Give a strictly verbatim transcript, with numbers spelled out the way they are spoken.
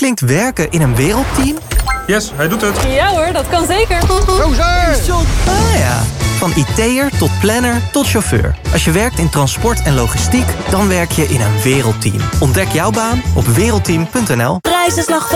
klinkt werken in een wereldteam? Yes, hij doet het. Ja hoor, dat kan zeker. Ah ja, van I T'er tot planner tot chauffeur. Als je werkt in transport en logistiek, dan werk je in een wereldteam. Ontdek jouw baan op wereldteam punt n l. Prijzenslag